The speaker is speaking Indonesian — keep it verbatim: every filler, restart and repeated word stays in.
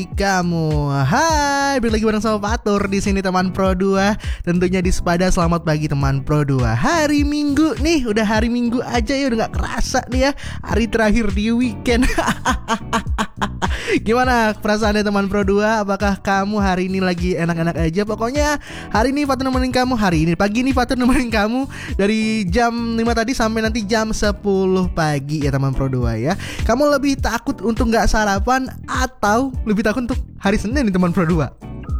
kamu. Hai, balik lagi bareng sama Fatur di sini teman Pro dua. Tentunya di Sepada. Selamat pagi teman Pro dua. Hari Minggu nih, udah hari Minggu aja ya, udah gak kerasa nih ya. Hari terakhir di weekend. Gimana perasaannya teman Pro dua? Apakah kamu hari ini lagi enak-enak aja? Pokoknya hari ini Fatur nemenin kamu. Hari ini pagi ini Fatur nemenin kamu dari jam lima tadi sampai nanti jam sepuluh pagi ya teman Pro dua ya. Kamu lebih takut untuk gak sarapan atau lebih takut untuk hari Senin nih teman Pro dua?